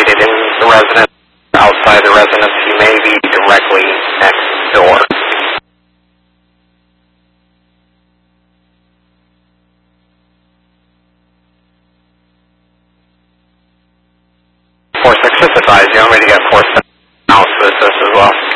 located in the residence, outside the residence, you may be directly next door. 4-6, just advise you, I'm ready to get 4-7 analysis as well.